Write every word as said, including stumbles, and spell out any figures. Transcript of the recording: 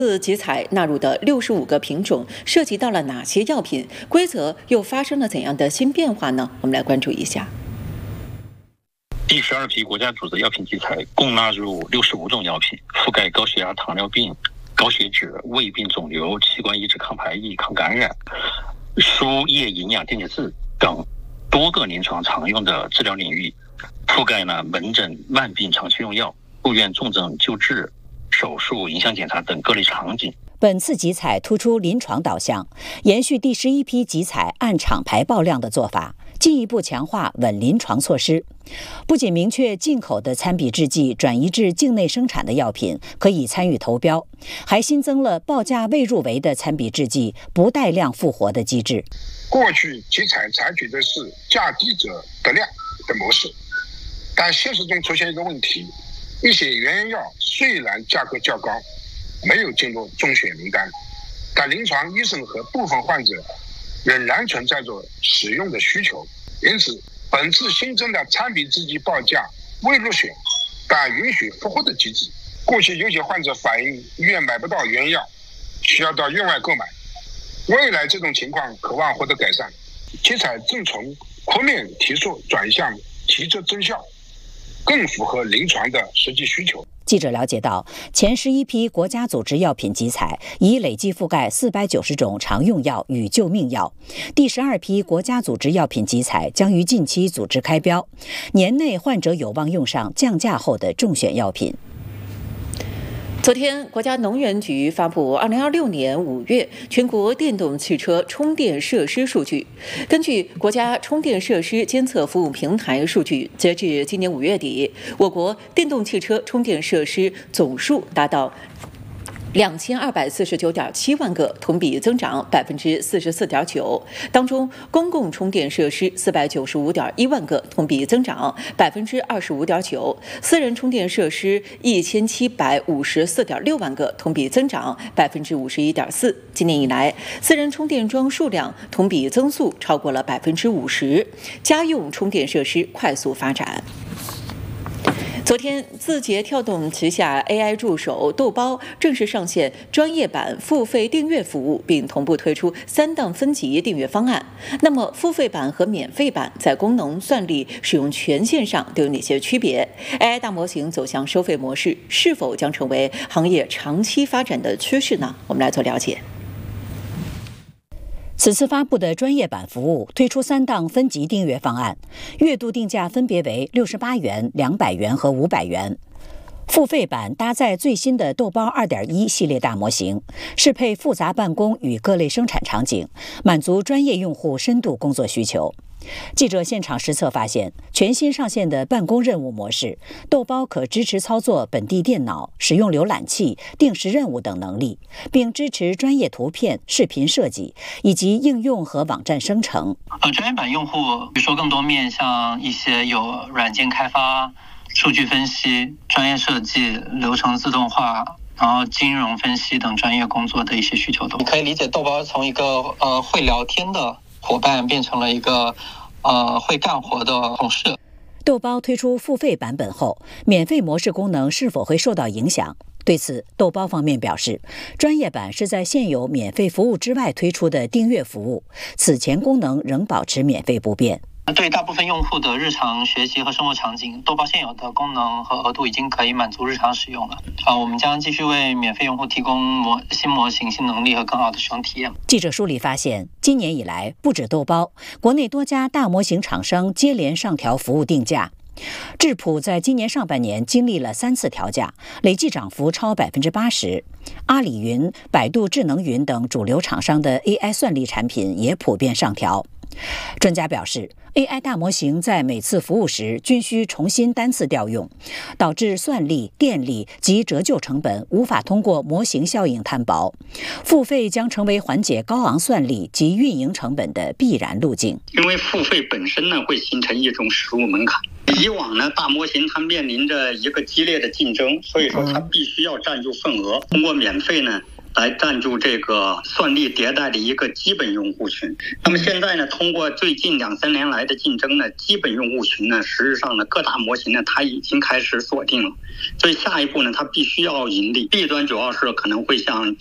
次集采纳入的六十五个品种涉及到了哪些药品？规则又发生了怎样的新变化呢？我们来关注一下。 第十二批国家组织药品集采共纳入六十五种药品，覆盖高血压、糖尿病、高血脂、胃病、肿瘤、器官移植、抗排异、抗感染、输液营养电解质等多个临床常用的治疗领域，覆盖了门诊慢病长期用药、住院重症救治、手术、影像检查等各类场景。 本次集采突出临床导向，延续第十一批集采按厂牌报量的做法，进一步强化稳临床措施。不仅明确进口的参比制剂转移至境内生产的药品可以参与投标，还新增了报价未入围的参比制剂不带量复活的机制。 过去集采采取的是价低者得量的模式，但现实中出现一个问题，一些原药虽然价格较高，没有进入中选名单，但临床医生和部分患者仍然存在着使用的需求。因此本次新增的参比制剂报价未入选但允许复活的机制。过去有些患者反映医院买不到原药，需要到院外购买，未来这种情况渴望获得改善。集采正从扩面提速转向提质增效，更符合临床的实际需求。 记者了解到，前十一批国家组织药品集采已累计覆盖四百九十种常用药与救命药，第十二批国家组织药品集采将于近期组织开标，年内患者有望用上降价后的中选药品。 昨天，国家能源局发布二零二六年五月全国电动汽车充电设施数据。根据国家充电设施监测服务平台数据，截至今年五月底，我国电动汽车充电设施总数达到两千二百四十九点七万个，同比增长百分之四十四点九。当中，公共充电设施四百九十五点一万个，同比增长百分之二十五点九；私人充电设施一千七百五十四点六万个，同比增长百分之五十一点四。今年以来，私人充电桩数量同比增速超过了百分之五十，家用充电设施快速发展。昨天，字节跳动旗下 A I 助手豆包正式上线专业版付费订阅服务，并同步推出三档分级订阅方案。那么，付费版和免费版在功能、算力、使用权限上都有哪些区别 ？A I 大模型走向收费模式，是否将成为行业长期发展的趋势呢？我们来做了解。 此次发布的专业版服务推出三档分级订阅方案，月度定价分别为六十八元、两百元和五百元。付费版搭载最新的豆包 二点一 系列大模型，适配复杂办公与各类生产场景，满足专业用户深度工作需求。记者现场实测发现，全新上线的办公任务模式，豆包可支持操作本地电脑、使用浏览器、定时任务等能力，并支持专业图片、视频设计以及应用和网站生成。 呃，专业版用户比如说更多面向一些有软件开发、数据分析、专业设计、流程自动化，然后金融分析等专业工作的一些需求都。你可以理解豆包从一个呃会聊天的伙伴变成了一个呃会干活的同事。 豆包推出付费版本后，免费模式功能是否会受到影响？对此，豆包方面表示，专业版是在现有免费服务之外推出的订阅服务，此前功能仍保持免费不变。 对大部分用户的日常学习和生活场景，豆包现有的功能和额度已经可以满足日常使用了。啊，我们将继续为免费用户提供模新模型、新能力和更好的使用体验。 记者梳理发现，今年以来，不止豆包，国内多家大模型厂商接连上调服务定价。智谱在今年上半年经历了三次调价，累计涨幅超百分之八十。阿里云、百度智能云等主流厂商的 A I 算力产品也普遍上调。专家表示 ，A I 大模型在每次服务时均需重新单次调用，导致算力、电力及折旧成本无法通过模型效应摊薄。付费将成为缓解高昂算力及运营成本的必然路径。 因为付费本身呢，会形成一种实物门槛。以往呢，大模型它面临着一个激烈的竞争，所以说它必须要占住份额。通过免费呢， 来占据这个算力迭代的一个基本用户群。那么现在呢，通过最近两三年来的竞争呢，基本用户群呢，实际上呢，各大模型呢，它已经开始锁定了。所以下一步呢，它必须要盈利。弊端主要是可能会像